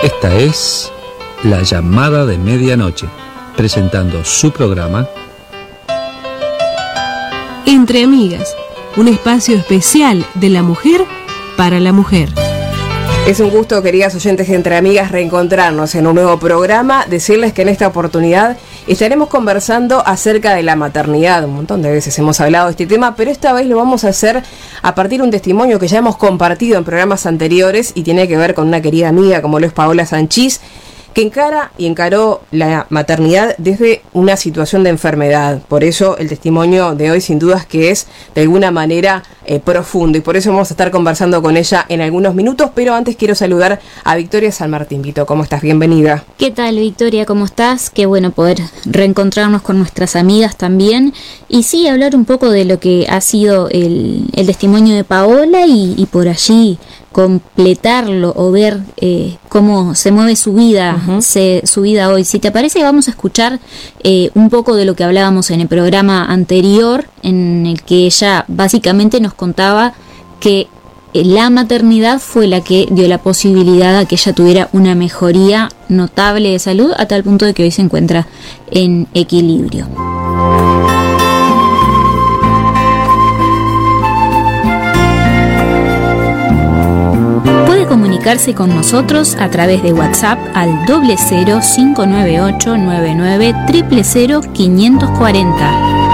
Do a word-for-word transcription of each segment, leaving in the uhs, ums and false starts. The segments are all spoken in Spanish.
Esta es La Llamada de Medianoche, presentando su programa Entre Amigas, un espacio especial de la mujer para la mujer. Es un gusto, queridas oyentes de Entre Amigas, reencontrarnos en un nuevo programa. Decirles que en esta oportunidad estaremos conversando acerca de la maternidad. Un montón de veces hemos hablado de este tema, pero esta vez lo vamos a hacer a partir de un testimonio que ya hemos compartido en programas anteriores y tiene que ver con una querida amiga como lo es Paola Sanchís, que encara y encaró la maternidad desde una situación de enfermedad. Por eso el testimonio de hoy sin dudas que es de alguna manera eh, profundo, y por eso vamos a estar conversando con ella en algunos minutos, pero antes quiero saludar a Victoria San Martín. Vito, ¿cómo estás? Bienvenida. ¿Qué tal, Victoria? ¿Cómo estás? Qué bueno poder reencontrarnos con nuestras amigas también, y sí, hablar un poco de lo que ha sido el, el testimonio de Paola y, y por allí completarlo o ver eh, cómo se mueve su vida, uh-huh. se, su vida hoy. Si te parece, vamos a escuchar eh, un poco de lo que hablábamos en el programa anterior, en el que ella básicamente nos contaba que la maternidad fue la que dio la posibilidad a que ella tuviera una mejoría notable de salud, a tal punto de que hoy se encuentra en equilibrio. Comunicarse con nosotros a través de WhatsApp al doble cero cinco nueve ocho nueve nueve cero cero quinientos cuarenta.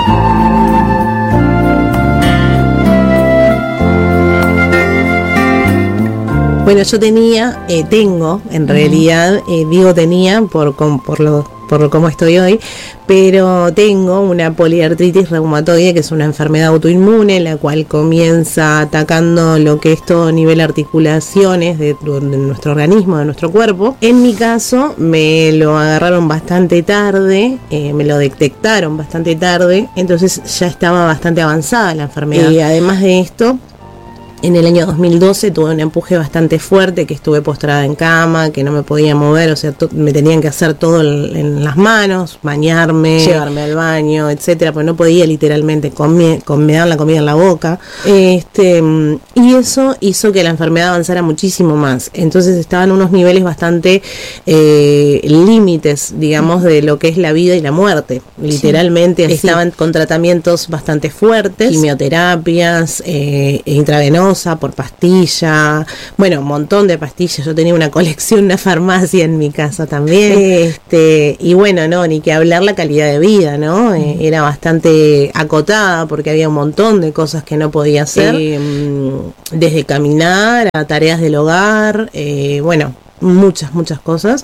Bueno, yo tenía, eh, tengo, en realidad, eh, digo tenía por, por, por lo por cómo estoy hoy, pero tengo una poliartritis reumatoide, que es una enfermedad autoinmune, la cual comienza atacando lo que es todo nivel de articulaciones de, de nuestro organismo, de nuestro cuerpo. En mi caso, me lo agarraron bastante tarde, eh, me lo detectaron bastante tarde, entonces ya estaba bastante avanzada la enfermedad. Y además de esto, en el año dos mil doce tuve un empuje bastante fuerte, que estuve postrada en cama, que no me podía mover, o sea, to- me tenían que hacer todo en, en las manos, bañarme, llevarme al baño, etcétera, pues no podía literalmente comer, me daban la comida en la boca. Este, y eso hizo que la enfermedad avanzara muchísimo más. Entonces estaban en unos niveles bastante eh, límites, digamos, de lo que es la vida y la muerte. Literalmente sí. Estaban con tratamientos bastante fuertes, quimioterapias, eh, intravenosas, por pastilla, bueno, un montón de pastillas. Yo tenía una colección, una farmacia en mi casa también, este, y bueno, no, ni que hablar la calidad de vida, ¿no? Eh, era bastante acotada porque había un montón de cosas que no podía hacer, eh, desde caminar a tareas del hogar, eh, bueno, muchas, muchas cosas.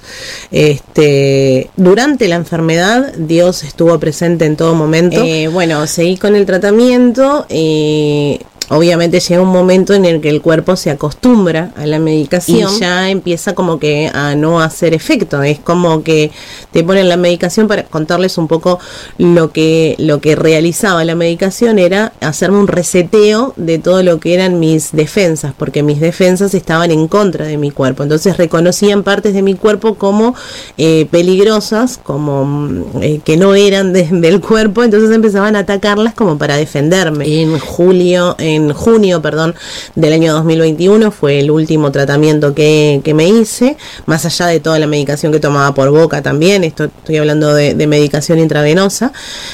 Este, durante la enfermedad, Dios estuvo presente en todo momento. Eh, bueno, seguí con el tratamiento, eh, obviamente llega un momento en el que el cuerpo se acostumbra a la medicación y ya empieza como que a no hacer efecto. Es como que te ponen la medicación. Para contarles un poco lo que lo que realizaba la medicación, era hacerme un reseteo de todo lo que eran mis defensas, porque mis defensas estaban en contra de mi cuerpo. Entonces reconocían partes de mi cuerpo como eh, peligrosas, como eh, que no eran de, del cuerpo. Entonces empezaban a atacarlas como para defenderme. En julio, en En junio, perdón, del año dos mil veintiuno fue el último tratamiento que, que me hice, más allá de toda la medicación que tomaba por boca también. Esto estoy hablando de, de medicación intravenosa.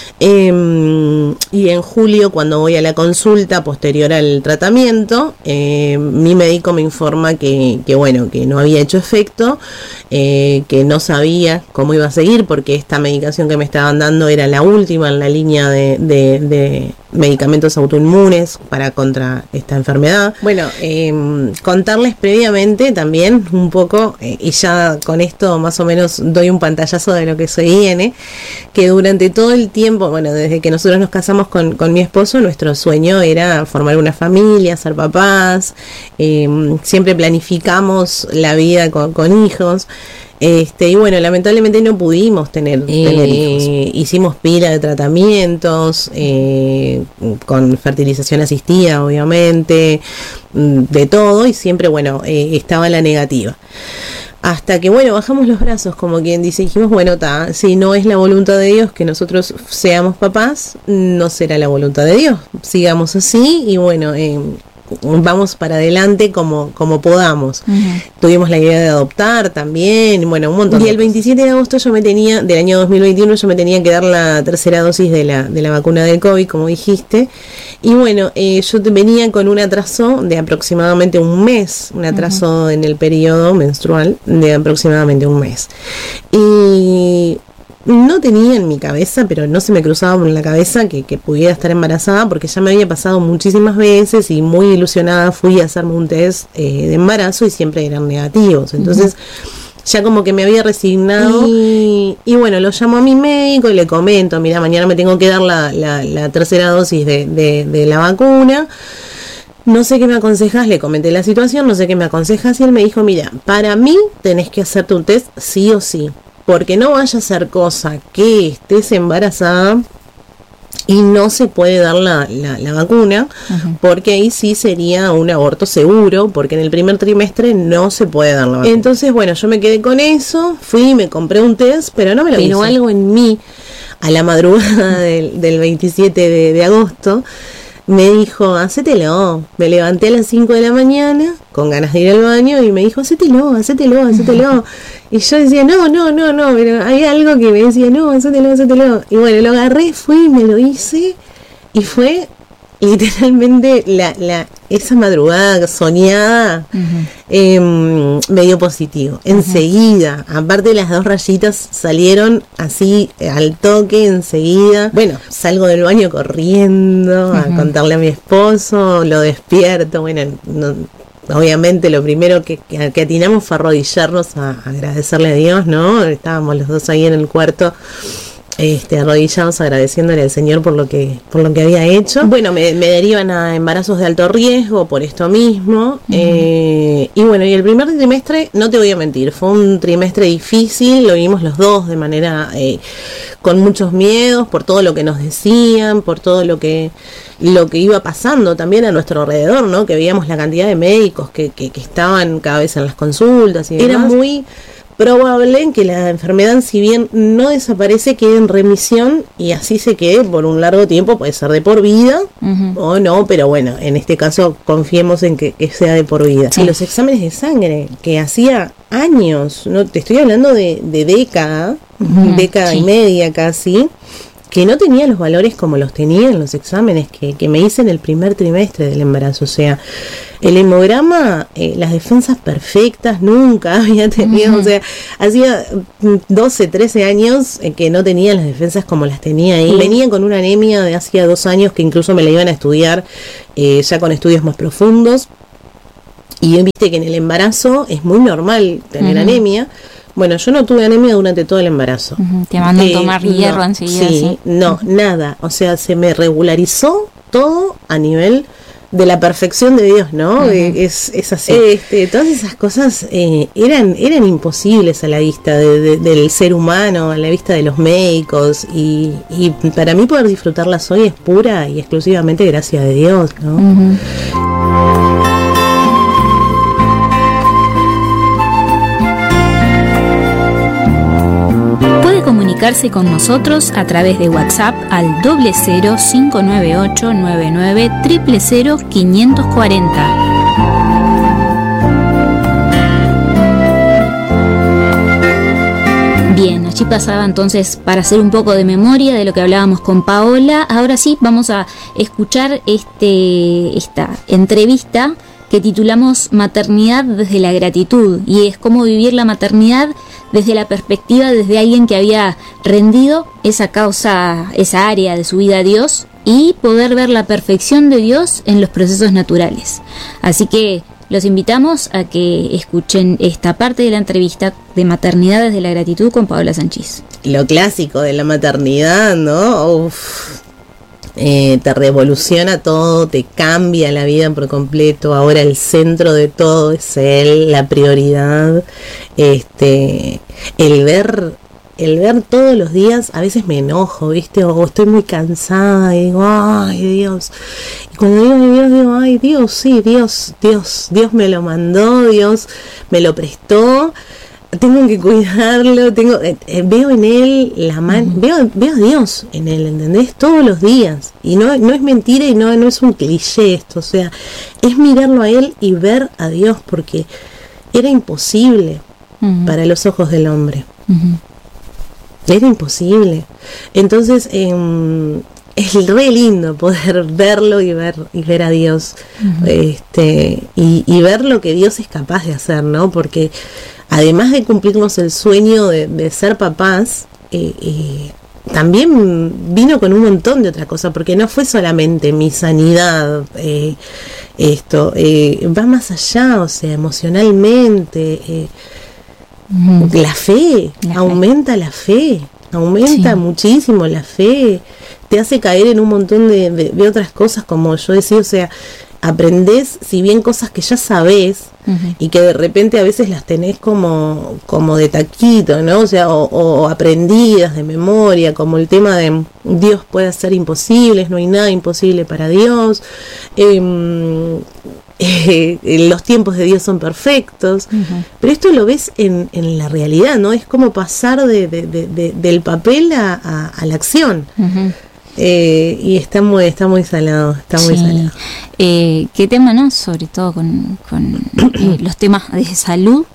Eh, y en julio, cuando voy a la consulta posterior al tratamiento, eh, mi médico me informa que, que bueno, que no había hecho efecto, eh, que no sabía cómo iba a seguir, porque esta medicación que me estaban dando era la última en la línea de, de, de medicamentos autoinmunes para contra esta enfermedad. Bueno, eh, contarles previamente también un poco, eh, y ya con esto más o menos doy un pantallazo de lo que soy I N, que durante todo el tiempo, bueno, desde que nosotros nos casamos con, con mi esposo, nuestro sueño era formar una familia, ser papás, eh, siempre planificamos la vida con, con hijos. Este, y bueno, lamentablemente no pudimos tener, eh, tener hijos. Hicimos pila de tratamientos, eh, con fertilización asistida, obviamente, de todo, y siempre, bueno, eh, estaba la negativa. Hasta que, bueno, bajamos los brazos, como quien dice, dijimos, bueno, ta, si no es la voluntad de Dios que nosotros seamos papás, no será la voluntad de Dios. Sigamos así, y bueno, eh, vamos para adelante como, como podamos. Uh-huh. Tuvimos la idea de adoptar también, bueno, un montón. Y el veintisiete de agosto yo me tenía, del año dos mil veintiuno, yo me tenía que dar la tercera dosis de la, de la vacuna del COVID, como dijiste. Y bueno, eh, yo venía con un atraso de aproximadamente un mes, un atraso uh-huh. en el periodo menstrual de aproximadamente un mes. Y no tenía en mi cabeza, pero no se me cruzaba por la cabeza que, que pudiera estar embarazada, porque ya me había pasado muchísimas veces y muy ilusionada fui a hacerme un test eh, de embarazo y siempre eran negativos. Entonces uh-huh. ya como que me había resignado y, y bueno, lo llamo a mi médico y le comento, mira, mañana me tengo que dar la, la, la tercera dosis de, de, de la vacuna. No sé qué me aconsejas, le comenté la situación, no sé qué me aconsejas y él me dijo, mira, para mí tenés que hacerte un test sí o sí. Porque no vaya a ser cosa que estés embarazada y no se puede dar la, la, la vacuna, uh-huh. porque ahí sí sería un aborto seguro, porque en el primer trimestre no se puede dar la vacuna. Entonces, bueno, yo me quedé con eso, fui y me compré un test, pero no me lo hice. Pero algo en mí, a la madrugada del, del veintisiete de, de agosto, me dijo, hacételo. Me levanté a las cinco de la mañana con ganas de ir al baño y me dijo, hacételo, hacételo, hacételo. Y yo decía, no, no, no, no, pero hay algo que me decía, no, hacételo, hacételo. Y bueno, lo agarré, fui, me lo hice y fue literalmente la, la esa madrugada soñada uh-huh. eh, me dio positivo. Uh-huh. Enseguida, aparte las dos rayitas salieron así al toque, enseguida. Bueno, salgo del baño corriendo uh-huh. a contarle a mi esposo, lo despierto, bueno, no, obviamente lo primero que, que, que atinamos fue arrodillarnos a, a agradecerle a Dios, ¿no? Estábamos los dos ahí en el cuarto, Este, arrodillados agradeciéndole al Señor por lo que por lo que había hecho. Bueno, me, me derivan a embarazos de alto riesgo por esto mismo. Uh-huh. eh, y bueno, y el primer trimestre, no te voy a mentir, fue un trimestre difícil, lo vivimos los dos de manera eh, con muchos miedos por todo lo que nos decían, por todo lo que lo que iba pasando también a nuestro alrededor, ¿no? Que veíamos la cantidad de médicos que, que, que estaban cada vez en las consultas y demás. Era muy probable que la enfermedad, si bien no desaparece, quede en remisión y así se quede por un largo tiempo, puede ser de por vida uh-huh. o no, pero bueno, en este caso confiemos en que, que sea de por vida. Sí. Y los exámenes de sangre, que hacía años, no te estoy hablando de, de década, uh-huh. década sí. y media casi, que no tenía los valores como los tenía en los exámenes que, que me hice en el primer trimestre del embarazo. O sea, el hemograma, eh, las defensas perfectas, nunca había tenido, uh-huh. o sea, hacía doce, trece años eh, que no tenía las defensas como las tenía ahí. Uh-huh. Venía con una anemia de hacía dos años que incluso me la iban a estudiar eh, ya con estudios más profundos. Y viste que en el embarazo es muy normal tener uh-huh. anemia. Bueno, yo no tuve anemia durante todo el embarazo. Uh-huh. Te mandan eh, tomar hierro no, enseguida. Sí, ¿sí? no, uh-huh. nada. O sea, se me regularizó todo a nivel de la perfección de Dios, ¿no? Uh-huh. Eh, es, es así. Este, todas esas cosas eh, eran eran imposibles a la vista de, de, del ser humano, a la vista de los médicos. Y, y para mí poder disfrutarlas hoy es pura y exclusivamente gracias de Dios, ¿no? Uh-huh. Comunicarse con nosotros a través de WhatsApp al doble cero cinco nueve ocho nueve nueve cero cero quinientos cuarenta. Bien, allí pasaba entonces para hacer un poco de memoria de lo que hablábamos con Paola. Ahora sí vamos a escuchar este esta entrevista que titulamos Maternidad desde la gratitud, y es cómo vivir la maternidad desde la perspectiva desde alguien que había rendido esa causa, esa área de su vida a Dios, y poder ver la perfección de Dios en los procesos naturales. Así que los invitamos a que escuchen esta parte de la entrevista de Maternidad desde la gratitud con Paola Sanchís. Lo clásico de la maternidad, ¿no? Uf. Eh, te revoluciona todo, te cambia la vida por completo. Ahora el centro de todo es él, la prioridad. Este, el ver, el ver todos los días, a veces me enojo, ¿viste? O estoy muy cansada y digo, ay Dios. Y cuando digo Dios, digo, ay Dios, sí, Dios, Dios, Dios me lo mandó, Dios me lo prestó. tengo que cuidarlo, tengo, eh, eh, veo en él la mano, uh-huh. veo, veo a Dios en él, ¿entendés? Todos los días. Y no, no es mentira y no, no es un cliché esto, o sea, es mirarlo a él y ver a Dios, porque era imposible uh-huh. para los ojos del hombre. Uh-huh. Era imposible. Entonces, eh, es re lindo poder verlo y ver y ver a Dios, uh-huh. este y, y ver lo que Dios es capaz de hacer, ¿no? Porque además de cumplirnos el sueño de, de ser papás, eh, eh, también vino con un montón de otra cosa, porque no fue solamente mi sanidad, eh, esto eh, va más allá, o sea, emocionalmente, eh, uh-huh. la fe, la aumenta fe. la fe, aumenta sí. muchísimo la fe. Te hace caer en un montón de, de, de otras cosas, como yo decía, o sea, aprendés, si bien cosas que ya sabés, uh-huh. y que de repente a veces las tenés como, como de taquito, ¿no? O sea, o, o aprendidas de memoria, como el tema de Dios puede hacer imposibles, no hay nada imposible para Dios, eh, eh, los tiempos de Dios son perfectos, uh-huh. pero esto lo ves en, en la realidad, ¿no? Es como pasar de, de, de, de, del papel a, a, a la acción. Uh-huh. Eh, y está muy está muy salado, está muy sí. salado. Eh, ¿Qué tema, no? Sobre todo con, con eh, los temas de salud.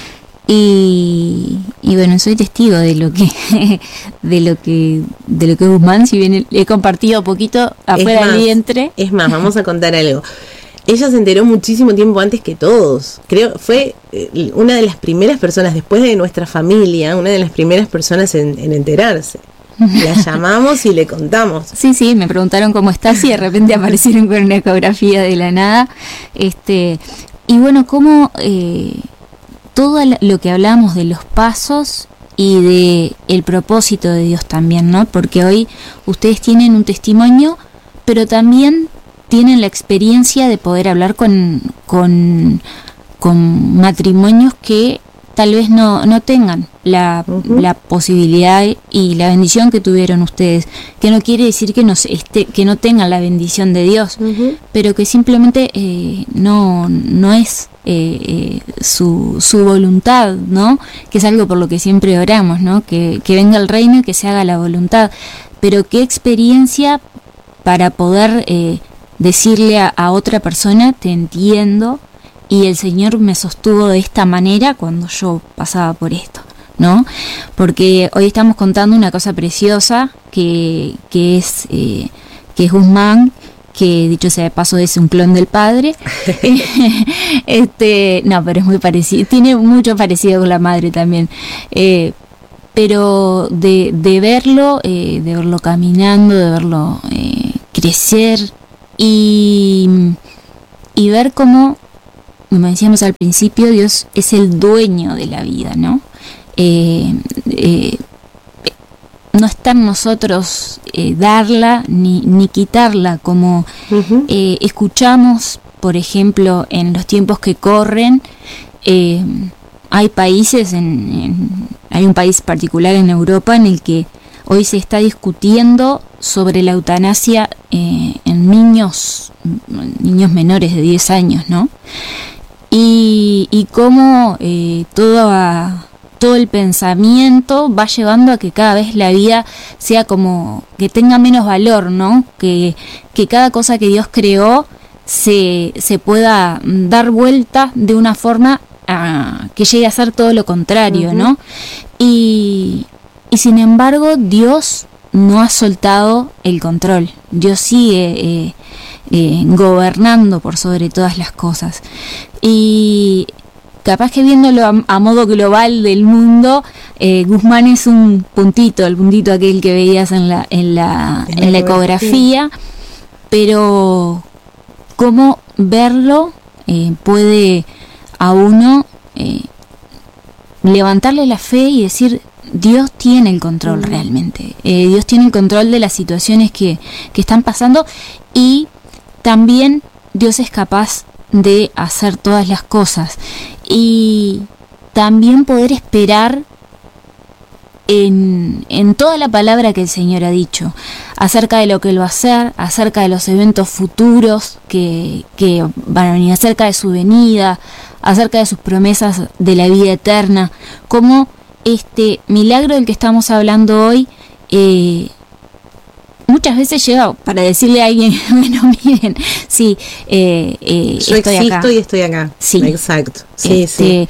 Y, y bueno, soy testigo de lo que de lo que de lo que Guzmán, si bien he compartido poquito afuera más, del vientre. Es más, vamos a contar algo. Ella se enteró muchísimo tiempo antes que todos. Creo fue eh, una de las primeras personas después de nuestra familia, una de las primeras personas en, en enterarse. La llamamos y le contamos. Sí, sí, me preguntaron cómo estás y de repente aparecieron con una ecografía de la nada. Este, y bueno, cómo eh, todo lo que hablamos de los pasos y de el propósito de Dios también, ¿no? Porque hoy ustedes tienen un testimonio, pero también tienen la experiencia de poder hablar con, con, con matrimonios que tal vez no, no tengan la, uh-huh. la posibilidad y la bendición que tuvieron ustedes, que no quiere decir que no, este, que no tengan la bendición de Dios, uh-huh. pero que simplemente eh, no, no es eh, eh, su, su voluntad, ¿no? Que es algo por lo que siempre oramos, ¿no? Que, que venga el reino y que se haga la voluntad. Pero qué experiencia para poder eh, decirle a, a otra persona, te entiendo, y el Señor me sostuvo de esta manera cuando yo pasaba por esto, ¿no? Porque hoy estamos contando una cosa preciosa que, que es eh, que es Guzmán, que dicho sea de paso es un clon del padre. este, no, pero es muy parecido, tiene mucho parecido con la madre también. Eh, pero de, de verlo, eh, de verlo caminando, de verlo eh, crecer y, y ver cómo, como decíamos al principio, Dios es el dueño de la vida, ¿no? Eh, eh, no está en nosotros eh, darla ni, ni quitarla, como uh-huh. eh, escuchamos, por ejemplo, en los tiempos que corren, eh, hay países, en, en, hay un país particular en Europa en el que hoy se está discutiendo sobre la eutanasia eh, en niños, niños menores de diez años, ¿no? Y, y cómo eh, todo, a, todo el pensamiento va llevando a que cada vez la vida sea como que tenga menos valor, ¿no? Que, que cada cosa que Dios creó se, se pueda dar vuelta de una forma a, que llegue a ser todo lo contrario, uh-huh. ¿no? Y, y sin embargo Dios no ha soltado el control. Dios sigue eh, eh, gobernando por sobre todas las cosas. Y capaz que viéndolo a, a modo global del mundo, eh, Guzmán es un puntito, el puntito aquel que veías en la, en la, en en la ecografía, pero cómo verlo eh, puede a uno eh, levantarle la fe y decir, Dios tiene el control realmente, eh, Dios tiene el control de las situaciones que, que están pasando, y también Dios es capaz de hacer todas las cosas, y también poder esperar en, en toda la palabra que el Señor ha dicho, acerca de lo que Él va a hacer, acerca de los eventos futuros que, que van a venir, acerca de su venida, acerca de sus promesas de la vida eterna, como este milagro del que estamos hablando hoy, eh, muchas veces llega para decirle a alguien, bueno, miren, sí, eh, eh, yo estoy existo acá. y estoy acá. Sí, exacto. Sí, este, sí.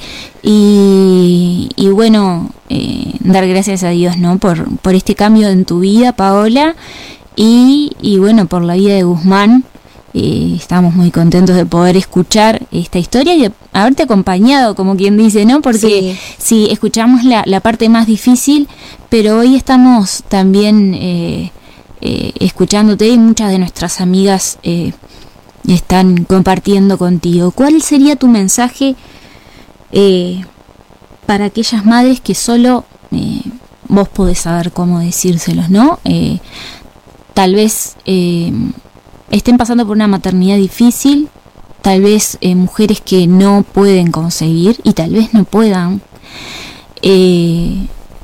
Y, y bueno, eh, dar gracias a Dios, ¿no? Por, por este cambio en tu vida, Paola, y, y bueno, por la vida de Guzmán. Eh, estamos muy contentos de poder escuchar esta historia y de haberte acompañado, como quien dice, ¿no? Porque sí, sí escuchamos la, la parte más difícil, pero hoy estamos también eh, eh, escuchándote y muchas de nuestras amigas eh, están compartiendo contigo. ¿Cuál sería tu mensaje eh, para aquellas madres que solo eh, vos podés saber cómo decírselos, ¿no? Eh, tal vez eh, estén pasando por una maternidad difícil, tal vez eh, mujeres que no pueden concebir y tal vez no puedan, eh,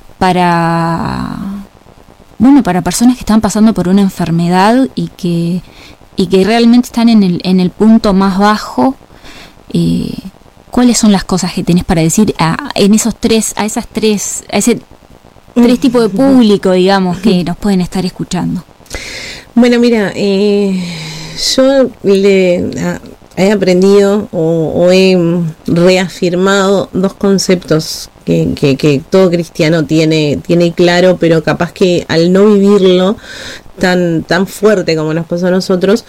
para bueno para personas que están pasando por una enfermedad y que y que realmente están en el en el punto más bajo. Eh, ¿cuáles son las cosas que tenés para decir a en esos tres a esas tres a ese tres tipos de público, digamos, que nos pueden estar escuchando? Bueno, mira, eh, yo le a, he aprendido o, o he reafirmado dos conceptos que, que, que todo cristiano tiene, tiene claro, pero capaz que al no vivirlo tan, tan fuerte como nos pasó a nosotros,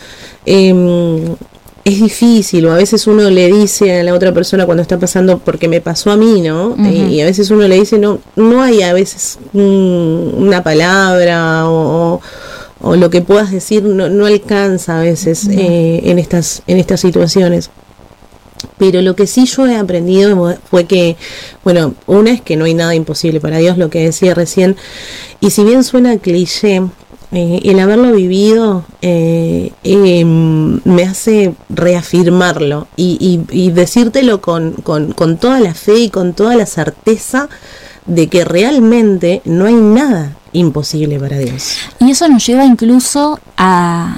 eh, es difícil, o a veces uno le dice a la otra persona cuando está pasando, porque me pasó a mí, ¿no? Uh-huh. Eh, y a veces uno le dice, no, no hay a veces un, una palabra o, o o lo que puedas decir no, no alcanza a veces eh, en estas en estas situaciones. Pero lo que sí yo he aprendido fue que, bueno, una es que no hay nada imposible para Dios, lo que decía recién, y si bien suena cliché, eh, el haberlo vivido eh, eh, me hace reafirmarlo y, y, y decírtelo con, con, con toda la fe y con toda la certeza de que realmente no hay nada imposible para Dios. Y eso nos lleva incluso a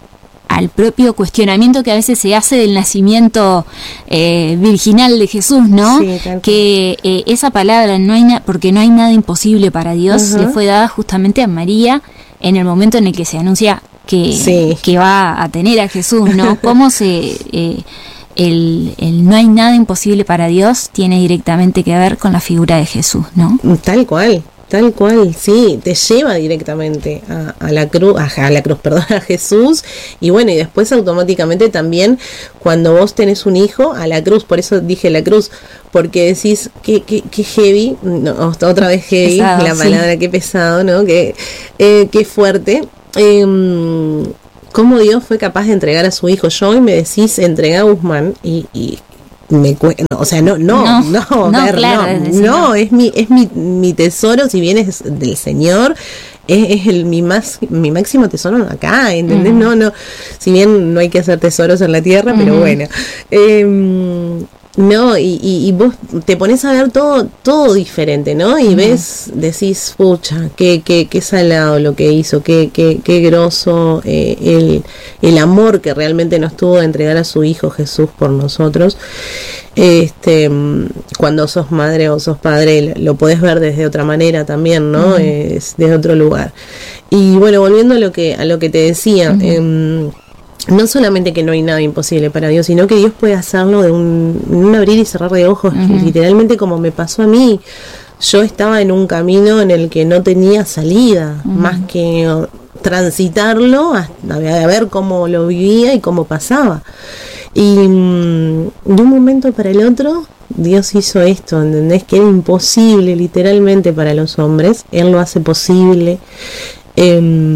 al propio cuestionamiento que a veces se hace del nacimiento eh, virginal de Jesús, ¿no? Sí, que eh, esa palabra, no hay na- porque no hay nada imposible para Dios, uh-huh. le fue dada justamente a María en el momento en el que se anuncia que, sí. que va a tener a Jesús, ¿no? Cómo se... Eh, El, el no hay nada imposible para Dios tiene directamente que ver con la figura de Jesús, ¿no? Tal cual, tal cual, sí, te lleva directamente a, a la cruz, a, a la cruz, perdón, a Jesús, y bueno, y después automáticamente también cuando vos tenés un hijo, a la cruz, por eso dije la cruz, porque decís que, que, que heavy, no, otra vez heavy, pesado, la palabra, sí. Qué pesado, ¿no? Que, eh, qué fuerte. Eh, cómo Dios fue capaz de entregar a su hijo. Yo hoy me decís entregar a Guzmán y, y me cu- no, o sea, no, no, no, no, no, ver, claro, no, es decir, no, no, es mi, es mi, mi tesoro, si bien es del Señor, es, es el mi más, mi máximo tesoro acá, ¿entendés? Uh-huh. No, no, si bien no hay que hacer tesoros en la tierra, uh-huh. pero bueno. Eh, No, y, y, y vos te pones a ver todo todo diferente, ¿no? Y uh-huh. ves, decís, pucha, qué, qué, qué salado lo que hizo, qué, qué, qué groso eh, el, el amor que realmente nos tuvo de entregar a su hijo Jesús por nosotros. Este, cuando sos madre o sos padre, lo podés ver desde otra manera también, ¿no? Uh-huh. Es desde otro lugar. Y bueno, volviendo a lo que, a lo que te decía, uh-huh. eh, no solamente que no hay nada imposible para Dios, sino que Dios puede hacerlo de un, un abrir y cerrar de ojos, uh-huh. literalmente como me pasó a mí. Yo estaba en un camino en el que no tenía salida, uh-huh. más que transitarlo, a, a ver cómo lo vivía y cómo pasaba. Y um, de un momento para el otro, Dios hizo esto, ¿entendés? Que era imposible literalmente para los hombres, Él lo hace posible. Eh,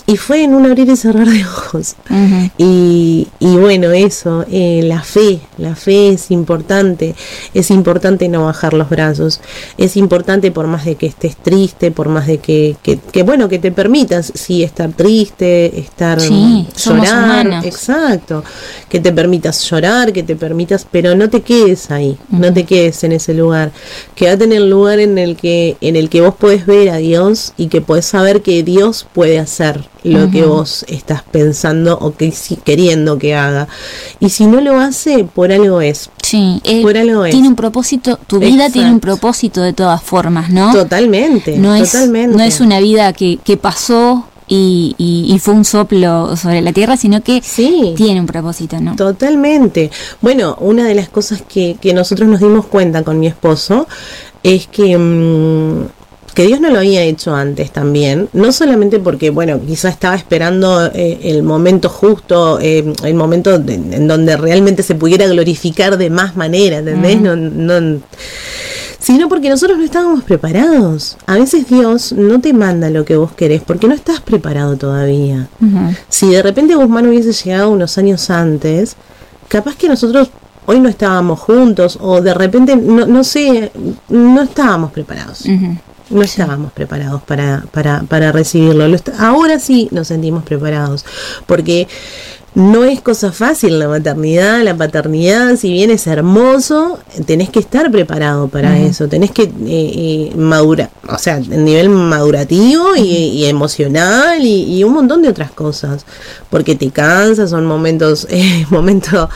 y fue en un abrir y cerrar de ojos. Uh-huh. Y, y bueno, eso, eh, la fe, la fe es importante, es importante no bajar los brazos, es importante por más de que estés triste, por más de que, que, que bueno, que te permitas, sí, estar triste, estar, sí, llorar, exacto, que te permitas llorar, que te permitas, pero no te quedes ahí, uh-huh. no te quedes en ese lugar, quédate en el lugar en el que, en el que vos podés ver a Dios y que podés saber que Dios puede hacer lo uh-huh. que vos estás pensando o que si, queriendo que haga. Y si no lo hace, por algo es. Sí, eh, por algo es. Tiene un propósito, tu vida Exacto. tiene un propósito de todas formas, ¿no? Totalmente, no es, totalmente. No es una vida que, que pasó y, y, y fue un soplo sobre la tierra, sino que sí, tiene un propósito, ¿no? Totalmente. Bueno, una de las cosas que, que nosotros nos dimos cuenta con mi esposo es que... Mmm, que Dios no lo había hecho antes también, no solamente porque, bueno, quizás estaba esperando eh, el momento justo, eh, el momento de, en donde realmente se pudiera glorificar de más manera, ¿entendés? Uh-huh. No, no, sino porque nosotros no estábamos preparados. A veces Dios no te manda lo que vos querés porque no estás preparado todavía. Uh-huh. Si de repente Guzmán hubiese llegado unos años antes, capaz que nosotros hoy no estábamos juntos o de repente, no, no sé, no estábamos preparados. Uh-huh. No estábamos preparados para, para, para recibirlo. Lo est- ahora sí nos sentimos preparados, porque no es cosa fácil la maternidad, la paternidad, si bien es hermoso, tenés que estar preparado para uh-huh. eso, tenés que eh, eh, madurar, o sea, a nivel madurativo uh-huh. y, y emocional y, y un montón de otras cosas, porque te cansas, son momentos, eh, momentos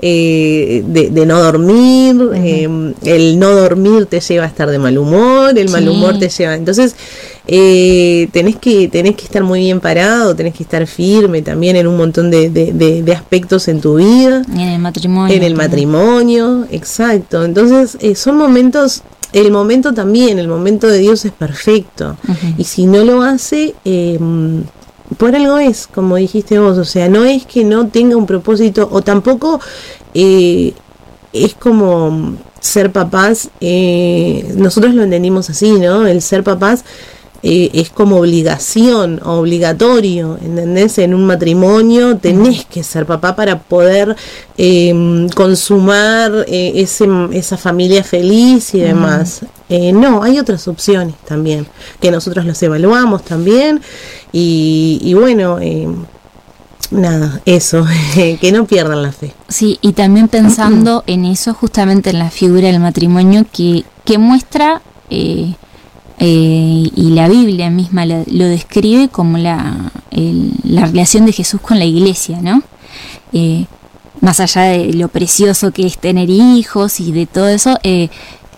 eh, de, de no dormir, uh-huh. eh, el no dormir te lleva a estar de mal humor, el sí. mal humor te lleva, entonces... Eh, tenés que tenés que estar muy bien parado, tenés que estar firme también en un montón de, de, de, de aspectos en tu vida. En el matrimonio. En el también. matrimonio, exacto. Entonces, eh, son momentos, el momento también, el momento de Dios es perfecto. Uh-huh. Y si no lo hace, eh, por algo es, como dijiste vos, o sea, no es que no tenga un propósito, o tampoco eh, es como ser papás, eh, nosotros lo entendimos así, ¿no? El ser papás Eh, es como obligación, obligatorio, ¿entendés? En un matrimonio tenés que ser papá para poder eh, consumar eh, ese, esa familia feliz y demás. Eh, no, hay otras opciones también, que nosotros los evaluamos también y, y bueno, eh, nada, eso, que no pierdan la fe. Sí, y también pensando en eso, justamente en la figura del matrimonio que, que muestra... Eh, Eh, y la Biblia misma lo, lo describe como la, el, la relación de Jesús con la iglesia, ¿no? Eh, más allá de lo precioso que es tener hijos y de todo eso, eh,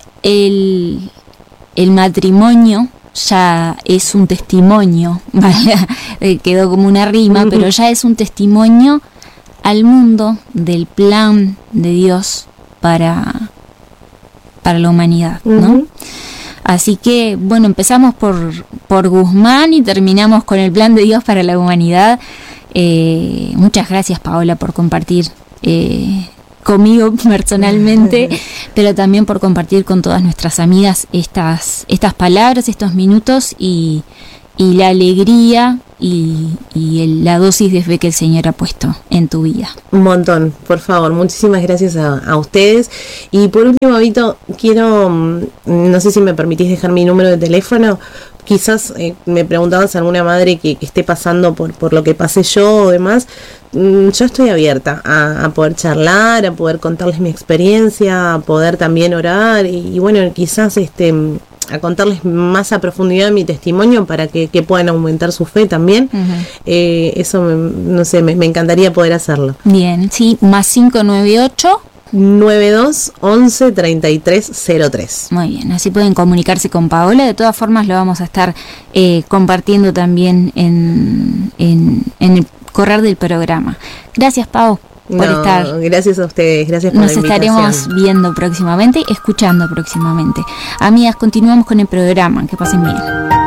el, el matrimonio ya es un testimonio, ¿vale? eh, quedó como una rima, pero ya es un testimonio al mundo del plan de Dios para, para la humanidad, ¿no? Uh-huh. Así que, bueno, empezamos por, por Guzmán y terminamos con el plan de Dios para la humanidad. Eh, muchas gracias, Paola, por compartir eh, conmigo personalmente, pero también por compartir con todas nuestras amigas estas, estas palabras, estos minutos y, y la alegría y, y el, la dosis de fe que el Señor ha puesto en tu vida. Un montón, por favor, muchísimas gracias a, a ustedes. Y por último, Vito, quiero, no sé si me permitís dejar mi número de teléfono. Quizás eh, me preguntabas a alguna madre que, que esté pasando por, por lo que pasé yo o demás. Mm, yo estoy abierta a, a poder charlar, a poder contarles mi experiencia, a poder también orar y, y bueno, quizás este... a contarles más a profundidad mi testimonio para que, que puedan aumentar su fe también. Uh-huh. Eh, eso, me, no sé, me, me encantaría poder hacerlo. Bien, sí, más cinco nueve ocho nueve dos once treinta y tres cero tres. Muy bien, así pueden comunicarse con Paola. De todas formas lo vamos a estar eh, compartiendo también en, en, en el correr del programa. Gracias, Pau. Por no, estar. Gracias a ustedes, gracias por Nos la invitación. Nos estaremos viendo próximamente, escuchando próximamente. Amigas, continuamos con el programa. Que pasen bien.